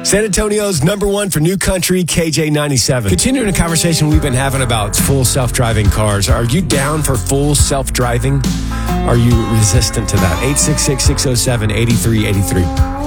San Antonio's number one for new country, KJ97. Continuing a conversation we've been having about full self-driving cars. Are you down for full self-driving? Are you resistant to that? 866-607-8383.